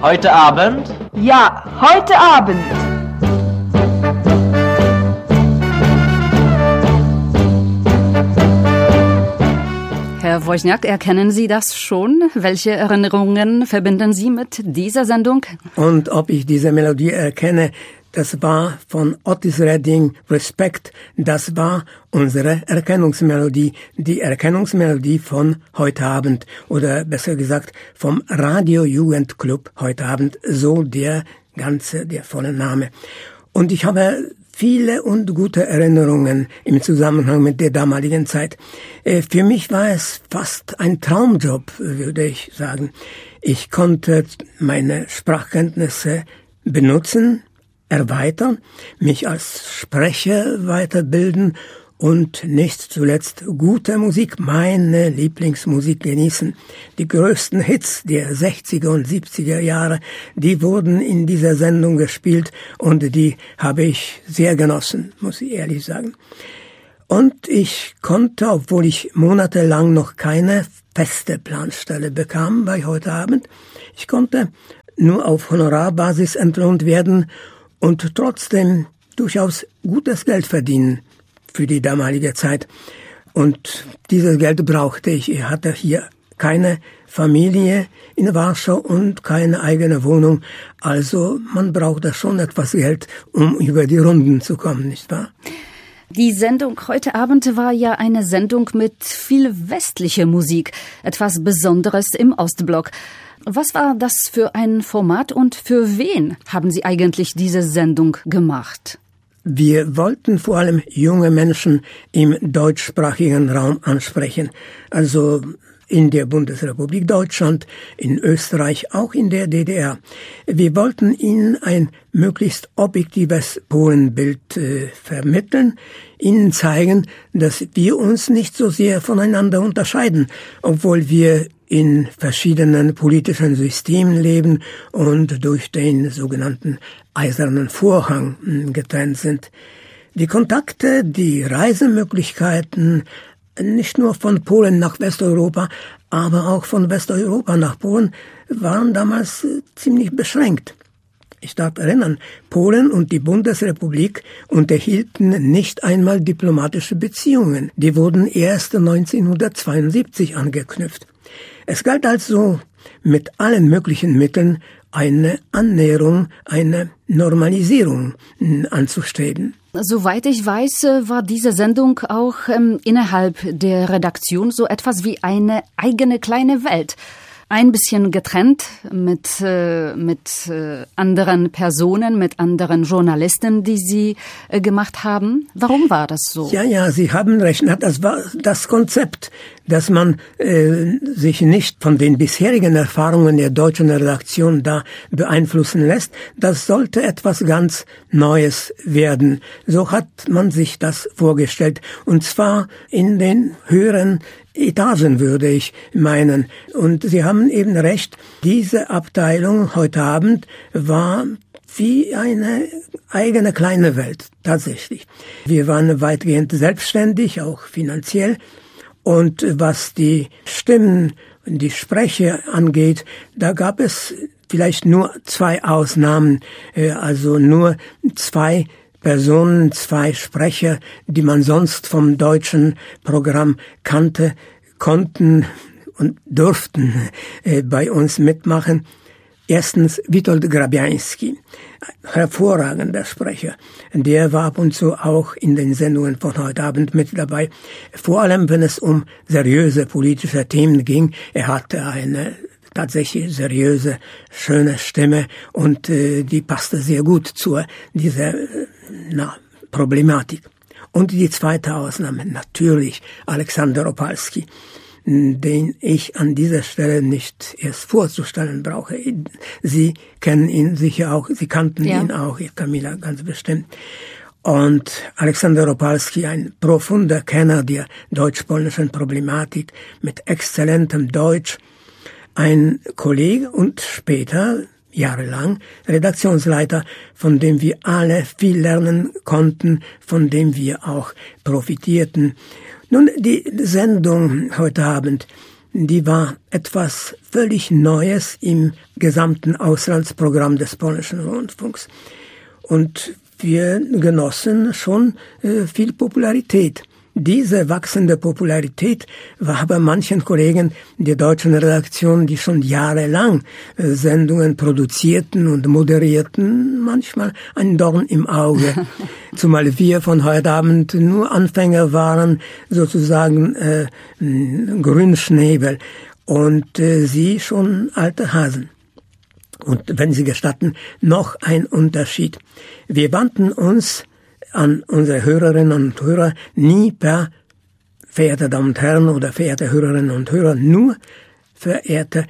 Heute Abend? Ja, heute Abend. Herr Wojniak, erkennen Sie das schon? Welche Erinnerungen verbinden Sie mit dieser Sendung? Und ob ich diese Melodie erkenne, das war von Otis Redding, Respekt, das war unsere Erkennungsmelodie, die Erkennungsmelodie von heute Abend oder besser gesagt vom Radio Jugendclub heute Abend, so der volle Name. Und ich habe viele und gute Erinnerungen im Zusammenhang mit der damaligen Zeit. Für mich war es fast ein Traumjob, würde ich sagen. Ich konnte meine Sprachkenntnisse benutzen, erweitern, mich als Sprecher weiterbilden und nicht zuletzt gute Musik, meine Lieblingsmusik genießen. Die größten Hits der 60er und 70er Jahre, die wurden in dieser Sendung gespielt und die habe ich sehr genossen, muss ich ehrlich sagen. Und ich konnte, obwohl ich monatelang noch keine feste Planstelle bekam bei heute Abend, ich konnte nur auf Honorarbasis entlohnt werden und trotzdem durchaus gutes Geld verdienen für die damalige Zeit. Und dieses Geld brauchte ich. Ich hatte hier keine Familie in Warschau und keine eigene Wohnung. Also man brauchte schon etwas Geld, um über die Runden zu kommen, nicht wahr? Die Sendung heute Abend war ja eine Sendung mit viel westlicher Musik, etwas Besonderes im Ostblock. Was war das für ein Format und für wen haben Sie eigentlich diese Sendung gemacht? Wir wollten vor allem junge Menschen im deutschsprachigen Raum ansprechen, also in der Bundesrepublik Deutschland, in Österreich, auch in der DDR. Wir wollten ihnen ein möglichst objektives Polenbild vermitteln, ihnen zeigen, dass wir uns nicht so sehr voneinander unterscheiden, obwohl wir in verschiedenen politischen Systemen leben und durch den sogenannten Eisernen Vorhang getrennt sind. Die Kontakte, die Reisemöglichkeiten, nicht nur von Polen nach Westeuropa, aber auch von Westeuropa nach Polen, waren damals ziemlich beschränkt. Ich darf erinnern, Polen und die Bundesrepublik unterhielten nicht einmal diplomatische Beziehungen. Die wurden erst 1972 angeknüpft. Es galt also, mit allen möglichen Mitteln eine Annäherung, eine Normalisierung anzustreben. Soweit ich weiß, war diese Sendung auch innerhalb der Redaktion so etwas wie eine eigene kleine Welt. Ein bisschen getrennt mit anderen Personen, mit anderen Journalisten, die Sie gemacht haben. Warum war das so? Ja, Sie haben recht. Das war das Konzept, dass man sich nicht von den bisherigen Erfahrungen der deutschen Redaktion da beeinflussen lässt. Das sollte etwas ganz Neues werden. So hat man sich das vorgestellt. Und zwar in den höheren Etagen, würde ich meinen. Und Sie haben eben recht, diese Abteilung heute Abend war wie eine eigene kleine Welt, tatsächlich. Wir waren weitgehend selbstständig, auch finanziell. Und was die Stimmen und die Sprecher angeht, da gab es vielleicht nur 2 Ausnahmen, also nur 2 Personen, 2 Sprecher, die man sonst vom deutschen Programm kannte, konnten und durften bei uns mitmachen. Erstens Witold Grabiański, hervorragender Sprecher. Der war ab und zu auch in den Sendungen von heute Abend mit dabei. Vor allem, wenn es um seriöse politische Themen ging. Er hatte eine tatsächlich seriöse, schöne Stimme und die passte sehr gut zu dieser Problematik. Und die zweite Ausnahme, natürlich Alexander Opalski, den ich an dieser Stelle nicht erst vorzustellen brauche. Sie kennen ihn sicher auch, Sie kannten ihn auch, Kamila, ganz bestimmt. Und Alexander Opalski, ein profunder Kenner der deutsch-polnischen Problematik mit exzellentem Deutsch, ein Kollege und später, jahrelang, Redaktionsleiter, von dem wir alle viel lernen konnten, von dem wir auch profitierten. Nun, die Sendung heute Abend, die war etwas völlig Neues im gesamten Auslandsprogramm des polnischen Rundfunks. Und wir genossen schon viel Popularität. Diese wachsende Popularität war bei manchen Kollegen der deutschen Redaktion, die schon jahrelang Sendungen produzierten und moderierten, manchmal ein Dorn im Auge. Zumal wir von heute Abend nur Anfänger waren, sozusagen Grünschnäbel, und sie schon alte Hasen. Und wenn Sie gestatten, noch ein Unterschied. Wir wandten uns an unsere Hörerinnen und Hörer nie per verehrte Damen und Herren oder verehrte Hörerinnen und Hörer, nur verehrte,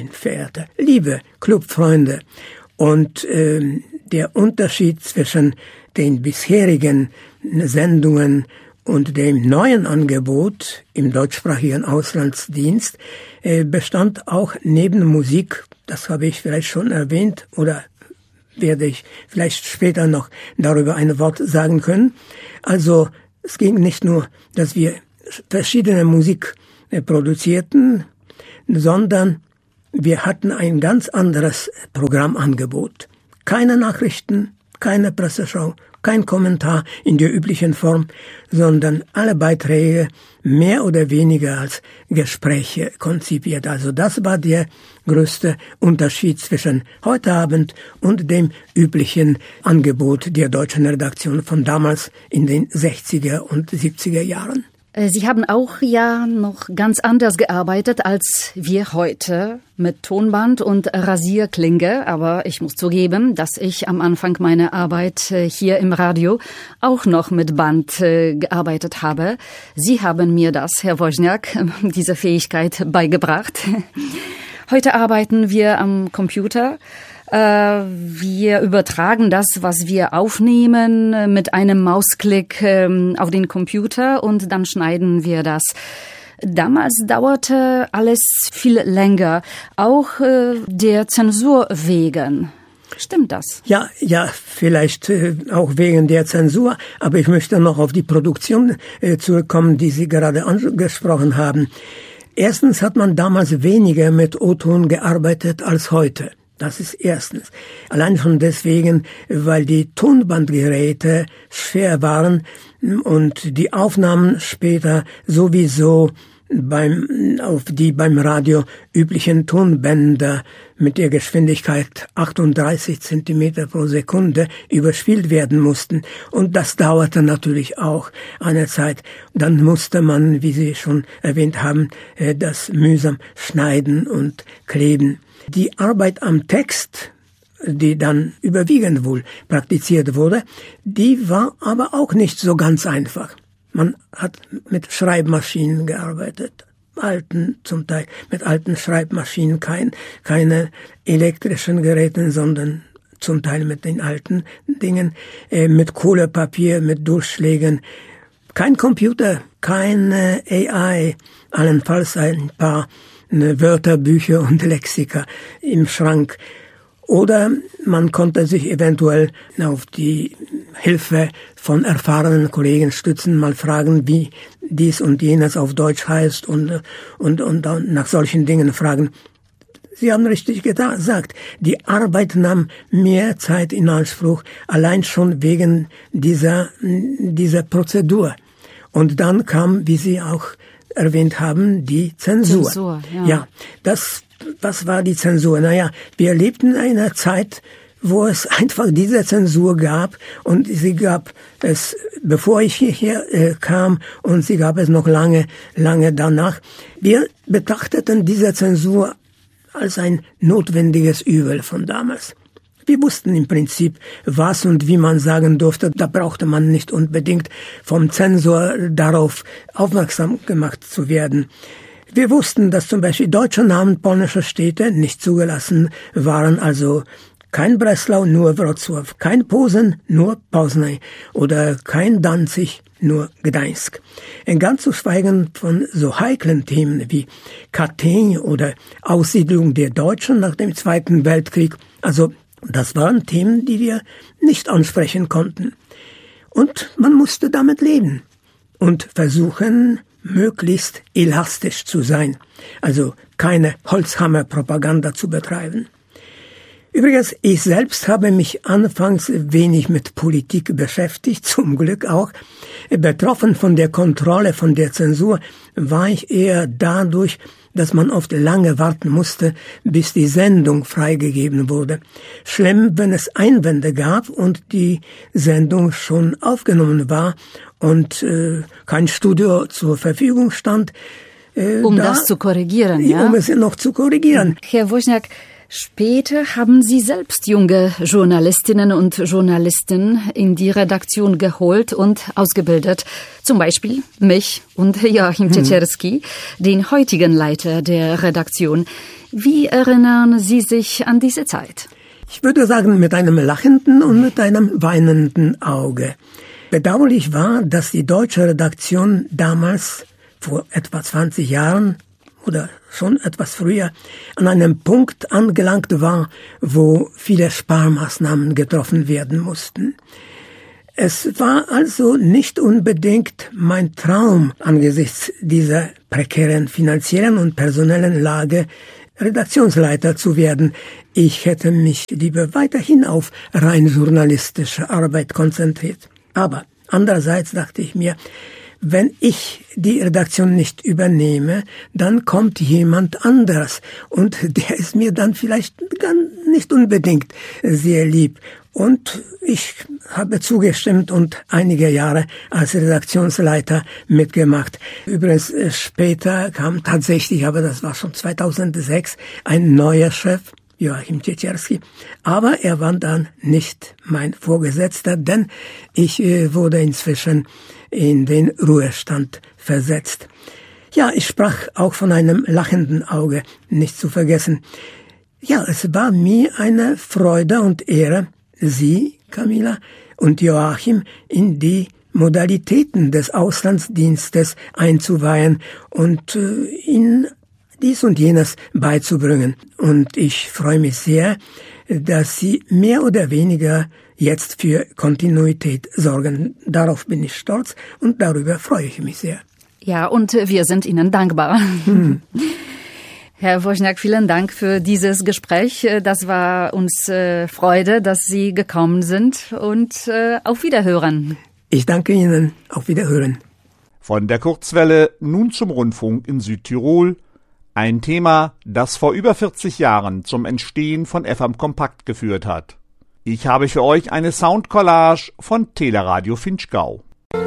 liebe Clubfreunde. Und der Unterschied zwischen den bisherigen Sendungen und dem neuen Angebot im deutschsprachigen Auslandsdienst bestand auch neben Musik, das habe ich vielleicht schon erwähnt oder werde ich vielleicht später noch darüber ein Wort sagen können. Also es ging nicht nur, dass wir verschiedene Musik produzierten, sondern wir hatten ein ganz anderes Programmangebot. Keine Nachrichten, keine Presseschau, kein Kommentar in der üblichen Form, sondern alle Beiträge mehr oder weniger als Gespräche konzipiert. Also das war der größte Unterschied zwischen heute Abend und dem üblichen Angebot der deutschen Redaktion von damals in den 60er und 70er Jahren. Sie haben auch ja noch ganz anders gearbeitet als wir heute mit Tonband und Rasierklinge. Aber ich muss zugeben, dass ich am Anfang meiner Arbeit hier im Radio auch noch mit Band gearbeitet habe. Sie haben mir das, Herr Woźniak, diese Fähigkeit beigebracht. Heute arbeiten wir am Computer. Wir übertragen das, was wir aufnehmen, mit einem Mausklick auf den Computer und dann schneiden wir das. Damals dauerte alles viel länger, auch der Zensur wegen. Stimmt das? Ja, vielleicht auch wegen der Zensur, aber ich möchte noch auf die Produktion zurückkommen, die Sie gerade angesprochen haben. Erstens hat man damals weniger mit O-Ton gearbeitet als heute. Das ist erstens. Allein schon deswegen, weil die Tonbandgeräte schwer waren und die Aufnahmen später sowieso auf die beim Radio üblichen Tonbänder mit der Geschwindigkeit 38 Zentimeter pro Sekunde überspielt werden mussten. Und das dauerte natürlich auch eine Zeit. Dann musste man, wie Sie schon erwähnt haben, das mühsam schneiden und kleben. Die Arbeit am Text, die dann überwiegend wohl praktiziert wurde, die war aber auch nicht so ganz einfach. Man hat mit Schreibmaschinen gearbeitet, zum Teil mit alten Schreibmaschinen, keine elektrischen Geräten, sondern zum Teil mit den alten Dingen, mit Kohlepapier, mit Durchschlägen. Kein Computer, keine AI, allenfalls ein paar Wörterbücher und Lexika im Schrank. Oder man konnte sich eventuell auf die Hilfe von erfahrenen Kollegen stützen, mal fragen, wie dies und jenes auf Deutsch heißt und dann nach solchen Dingen fragen. Sie haben richtig gesagt, die Arbeit nahm mehr Zeit in Anspruch, allein schon wegen dieser Prozedur. Und dann kam, wie Sie auch erwähnt haben, die Zensur. Ja, was war die Zensur? Naja, wir lebten in einer Zeit, wo es einfach diese Zensur gab und sie gab es, bevor ich hierher kam und sie gab es noch lange danach. Wir betrachteten diese Zensur als ein notwendiges Übel von damals. Wir wussten im Prinzip, was und wie man sagen durfte. Da brauchte man nicht unbedingt vom Zensor darauf aufmerksam gemacht zu werden. Wir wussten, dass zum Beispiel deutsche Namen polnischer Städte nicht zugelassen waren, also kein Breslau, nur Wrocław, kein Posen, nur Poznań oder kein Danzig, nur Gdańsk. Ganz zu schweigen von so heiklen Themen wie Katyń oder Aussiedlung der Deutschen nach dem Zweiten Weltkrieg. Also das waren Themen, die wir nicht ansprechen konnten. Und man musste damit leben und versuchen, möglichst elastisch zu sein, also keine Holzhammer-Propaganda zu betreiben. Übrigens, ich selbst habe mich anfangs wenig mit Politik beschäftigt, zum Glück auch. Betroffen von der Kontrolle, von der Zensur war ich eher dadurch, dass man oft lange warten musste, bis die Sendung freigegeben wurde. Schlimm, wenn es Einwände gab und die Sendung schon aufgenommen war und kein Studio zur Verfügung stand. Das zu korrigieren, ja? Um es noch zu korrigieren. Herr Woźniak, später haben Sie selbst junge Journalistinnen und Journalisten in die Redaktion geholt und ausgebildet. Zum Beispiel mich und Joachim Ciecierski, den heutigen Leiter der Redaktion. Wie erinnern Sie sich an diese Zeit? Ich würde sagen, mit einem lachenden und mit einem weinenden Auge. Bedauerlich war, dass die deutsche Redaktion damals, vor etwa 20 Jahren, oder schon etwas früher, an einem Punkt angelangt war, wo viele Sparmaßnahmen getroffen werden mussten. Es war also nicht unbedingt mein Traum, angesichts dieser prekären finanziellen und personellen Lage Redaktionsleiter zu werden. Ich hätte mich lieber weiterhin auf rein journalistische Arbeit konzentriert. Aber andererseits dachte ich mir, wenn ich die Redaktion nicht übernehme, dann kommt jemand anderes und der ist mir dann vielleicht nicht unbedingt sehr lieb. Und ich habe zugestimmt und einige Jahre als Redaktionsleiter mitgemacht. Übrigens später kam tatsächlich, aber das war schon 2006, ein neuer Chef, Joachim Ciecierski. Aber er war dann nicht mein Vorgesetzter, denn ich wurde inzwischen in den Ruhestand versetzt. Ja, ich sprach auch von einem lachenden Auge, nicht zu vergessen. Ja, es war mir eine Freude und Ehre, Sie, Camilla, und Joachim in die Modalitäten des Auslandsdienstes einzuweihen und Ihnen dies und jenes beizubringen. Und ich freue mich sehr, dass Sie mehr oder weniger jetzt für Kontinuität sorgen. Darauf bin ich stolz und darüber freue ich mich sehr. Ja, und wir sind Ihnen dankbar. Herr Woźniak, vielen Dank für dieses Gespräch. Das war uns Freude, dass Sie gekommen sind und auf Wiederhören. Ich danke Ihnen. Auf Wiederhören. Von der Kurzwelle nun zum Rundfunk in Südtirol. Ein Thema, das vor über 40 Jahren zum Entstehen von FM Kompakt geführt hat. Ich habe für euch eine Soundcollage von Teleradio Vinschgau.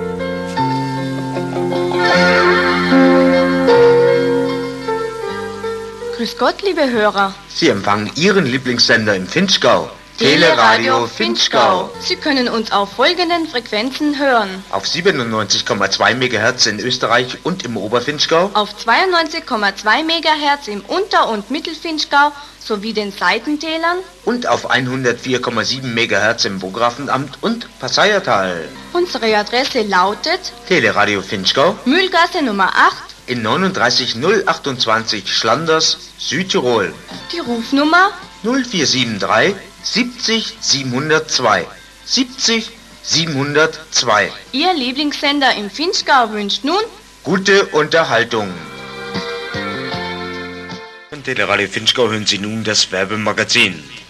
Grüß Gott, liebe Hörer. Sie empfangen Ihren Lieblingssender im Vinschgau. Teleradio Vinschgau. Sie können uns auf folgenden Frequenzen hören. Auf 97,2 MHz in Österreich und im Obervinschgau. Auf 92,2 MHz im Unter- und Mittelvinschgau sowie den Seitentälern. Und auf 104,7 MHz im Burggrafenamt und Passaiertal. Unsere Adresse lautet Teleradio Vinschgau, Mühlgasse Nummer 8 in 39028 Schlanders, Südtirol. Die Rufnummer 0473 70 702. 70 702. Ihr Lieblingssender im Vinschgau wünscht nun gute Unterhaltung. Von Teleradio Vinschgau hören Sie nun das Werbemagazin.